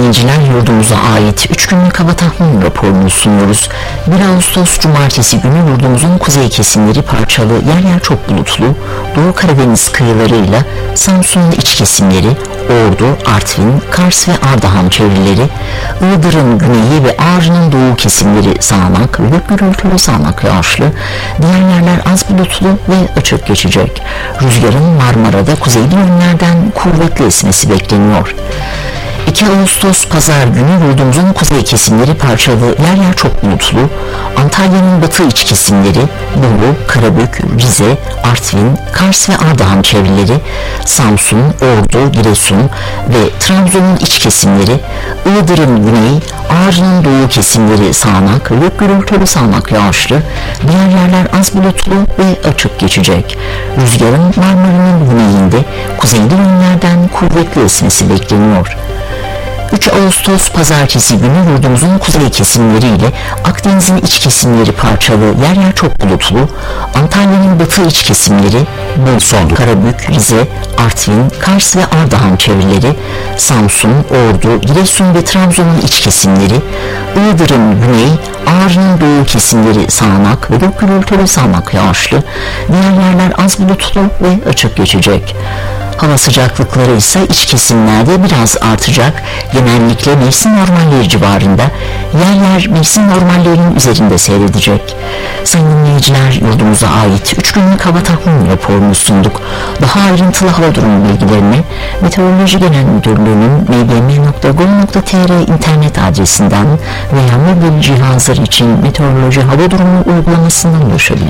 dinleyiciler, yurdumuza ait 3 günlük hava tahmin raporunu sunuyoruz. 1 Ağustos Cumartesi günü yurdumuzun kuzey kesimleri parçalı, yer yer çok bulutlu, Doğu Karadeniz kıyılarıyla Samsun'un iç kesimleri, Ordu, Artvin, Kars ve Ardahan çevreleri, Iğdır'ın güneyi ve Ağrı'nın doğu kesimleri sağanak ve gürültülü sağanak yağışlı, diğer yerler az bulutlu ve açık geçecek. Rüzgarın Marmara'da kuzeyli yönlerden kuvvetli esmesi bekleniyor. 2 Ağustos Pazar günü yurdumuzun kuzey kesimleri parçalı, yer yer çok bulutlu, Antalya'nın batı iç kesimleri, Bolu, Karabük, Rize, Artvin, Kars ve Ardahan çevreleri, Samsun, Ordu, Giresun ve Trabzon'un iç kesimleri, Iğdır'ın güneyi, Ağrı'nın doğu kesimleri sağanak ve gürültülü sağanak yağışlı, diğer yerler az bulutlu ve açık geçecek. Rüzgarın Marmara'nın güneyinde kuzeyli yönlerden kuvvetli esmesi bekleniyor. 3 Ağustos Pazartesi günü yurdumuzun kuzey kesimleriyle Akdeniz'in iç kesimleri parçalı, yer yer çok bulutlu, Antalya'nın batı iç kesimleri, Bolu, Karabük, Rize, Artvin, Kars ve Ardahan çevreleri, Samsun, Ordu, Giresun ve Trabzon'un iç kesimleri, Iğdır'ın güney, Ağrı'nın doğu kesimleri sağanak ve gürültülü sağanak yağışlı, diğer yerler az bulutlu ve açık geçecek. Hava sıcaklıkları ise iç kesimlerde biraz artacak, genellikle mevsim normalleri civarında, yer yer mevsim normallerinin üzerinde seyredecek. Sayın dinleyiciler, yurdumuza ait 3 günlük hava tahmin raporunu sunduk. Daha ayrıntılı hava durumu bilgilerini Meteoroloji Genel Müdürlüğü'nün mbm.gov.tr internet adresinden veya mobil cihazlar için meteoroloji hava durumu uygulamasından ulaşabilirsiniz.